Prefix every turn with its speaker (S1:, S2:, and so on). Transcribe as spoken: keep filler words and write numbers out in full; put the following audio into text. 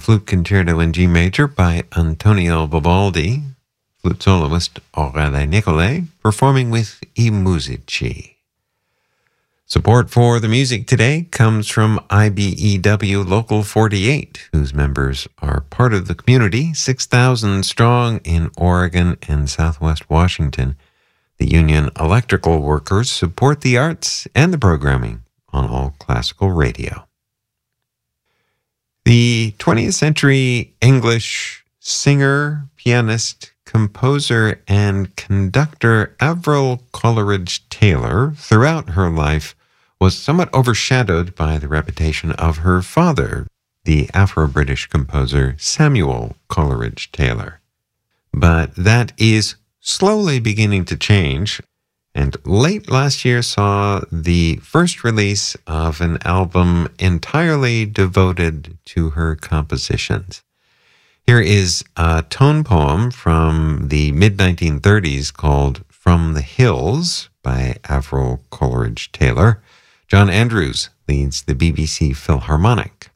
S1: Flute Concerto in G Major by Antonio Vivaldi, flute soloist Aurélie Nicolai, performing with I Musici. Support for the music today comes from I B E W Local forty-eight, whose members are part of the community, six thousand strong in Oregon and Southwest Washington. The union electrical workers support the arts and the programming on all classical radio. The twentieth century English singer, pianist, composer, and conductor Avril Coleridge Taylor, throughout her life, was somewhat overshadowed by the reputation of her father, the Afro-British composer Samuel Coleridge Taylor. But that is slowly beginning to change, and late last year saw the first release of an album entirely devoted to her compositions. Here is a tone poem from the mid nineteen thirties called From the Hills by Avril Coleridge Taylor. John Andrews leads the B B C Philharmonic.